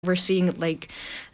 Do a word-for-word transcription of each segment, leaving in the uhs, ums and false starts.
we're seeing like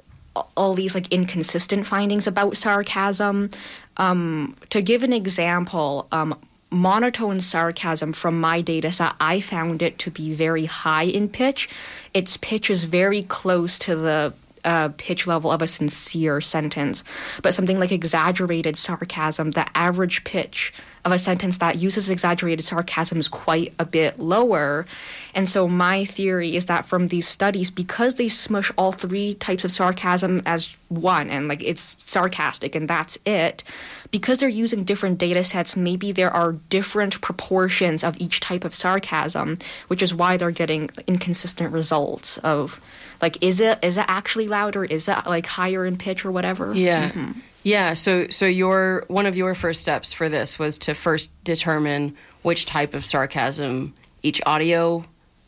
all these like inconsistent findings about sarcasm. Um, to give an example, um, monotone sarcasm from my data set, I found it to be very high in pitch. Its pitch is very close to the uh, pitch level of a sincere sentence. But something like exaggerated sarcasm, the average pitch of a sentence that uses exaggerated sarcasm is quite a bit lower. And so my theory is that from these studies, because they smush all three types of sarcasm as one, and like it's sarcastic and that's it, because they're using different data sets, maybe there are different proportions of each type of sarcasm, which is why they're getting inconsistent results of like, is it is it actually louder? Is it like higher in pitch or whatever? Yeah. Mm-hmm. Yeah, so so your one of your first steps for this was to first determine which type of sarcasm each audio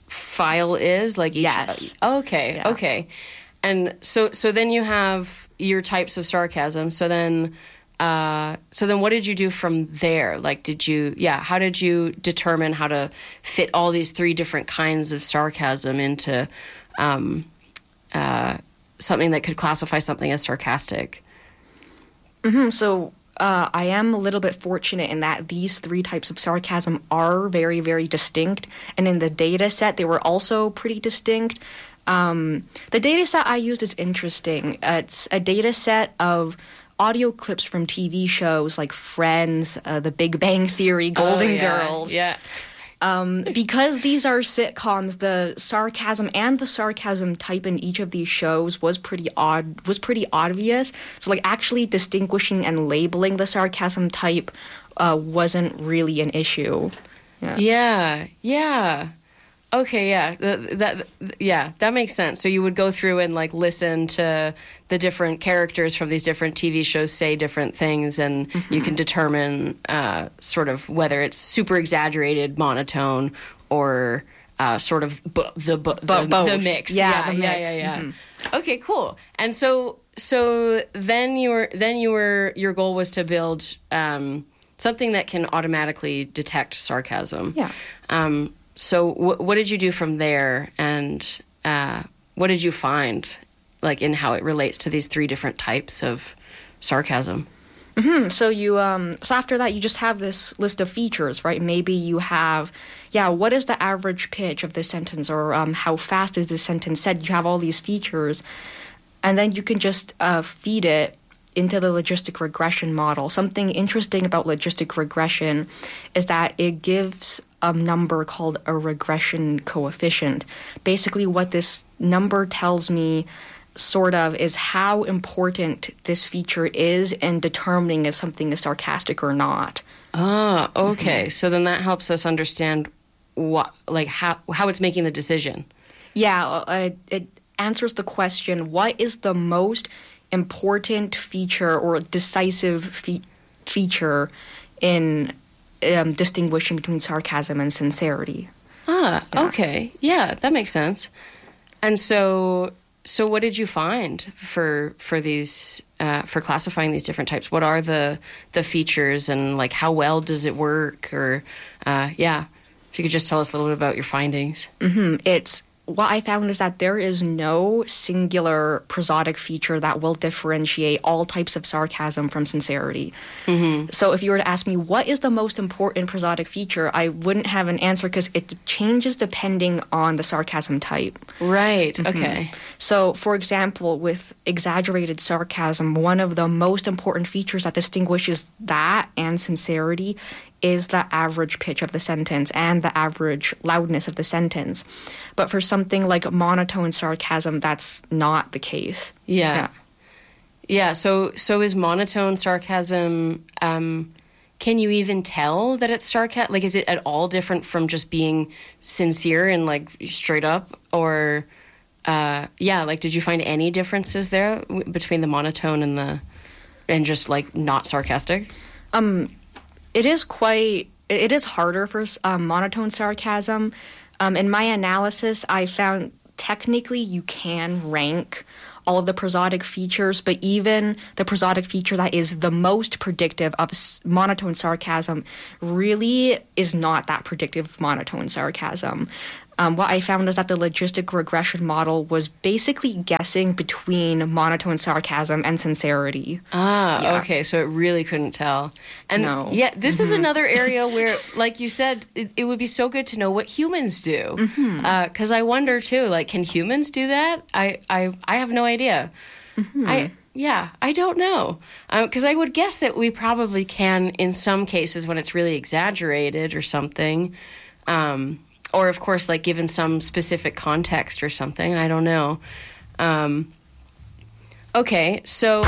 file is, like each, yes. Okay, yeah. okay. And so so then you have your types of sarcasm. So then uh, so then what did you do from there? Like did you yeah, how did you determine how to fit all these three different kinds of sarcasm into um, uh, something that could classify something as sarcastic? Mm-hmm. So uh, I am a little bit fortunate in that these three types of sarcasm are very, very distinct. And in the data set, they were also pretty distinct. Um, the data set I used is interesting. Uh, it's a data set of audio clips from T V shows like Friends, uh, The Big Bang Theory, Golden oh, yeah. Girls. Yeah. Um, because these are sitcoms, the sarcasm and the sarcasm type in each of these shows was pretty odd, was pretty obvious. So, like, actually distinguishing and labeling the sarcasm type uh, wasn't really an issue. Yeah. Yeah. Yeah. Okay. Yeah. That, that. Yeah. That makes sense. So you would go through and like listen to the different characters from these different T V shows say different things, and mm-hmm. you can determine uh, sort of whether it's super exaggerated monotone or uh, sort of bu- the, bu- the, both. the mix. Yeah, yeah, the yeah, mix. yeah, yeah. Mm-hmm. Okay, cool. And so, so then you were then you were your goal was to build um, something that can automatically detect sarcasm. Yeah. Um, so, w- what did you do from there, and uh, what did you find? Like in how it relates to these three different types of sarcasm. Mm-hmm. So you, um, so after that, you just have this list of features, right? Maybe you have, yeah, what is the average pitch of this sentence, or um, how fast is this sentence said? You have all these features, and then you can just uh, feed it into the logistic regression model. Something interesting about logistic regression is that it gives a number called a regression coefficient. Basically, what this number tells me sort of is how important this feature is in determining if something is sarcastic or not. Ah, okay. Mm-hmm. So then that helps us understand what, like how how it's making the decision. Yeah, uh, it answers the question: what is the most important feature or decisive fe- feature in um, distinguishing between sarcasm and sincerity? Ah, yeah. Okay. Yeah, that makes sense. And so. So what did you find for for these uh, for classifying these different types? What are the the features, and like how well does it work? Or uh, yeah, if you could just tell us a little bit about your findings. Mm-hmm. It's what I found is that there is no singular prosodic feature that will differentiate all types of sarcasm from sincerity. Mm-hmm. So if you were to ask me what is the most important prosodic feature, I wouldn't have an answer because it changes depending on the sarcasm type. Right. Mm-hmm. Okay. So, for example, with exaggerated sarcasm, one of the most important features that distinguishes that and sincerity is the average pitch of the sentence and the average loudness of the sentence. But for something like monotone sarcasm, that's not the case. Yeah. Yeah. Yeah. So, so is monotone sarcasm, um, can you even tell that it's sarcasm? Like, is it at all different from just being sincere and like straight up? Or, uh, yeah, like, did you find any differences there w- between the monotone and the, and just like not sarcastic? Um, It is quite, it is harder for um, monotone sarcasm. Um, in my analysis, I found technically you can rank all of the prosodic features, but even the prosodic feature that is the most predictive of monotone sarcasm really is not that predictive of monotone sarcasm. um, what I found was that the logistic regression model was basically guessing between monotone sarcasm and sincerity. Ah, Yeah. okay. So it really couldn't tell. And No. yeah, this mm-hmm. is another area where, like you said, it, it would be so good to know what humans do. Because mm-hmm. uh, I wonder too, like, can humans do that? I I, I have no idea. Mm-hmm. I yeah, I don't know. Because um, I would guess that we probably can in some cases when it's really exaggerated or something. Um, or, of course, like given some specific context or something. I don't know. Um, okay, so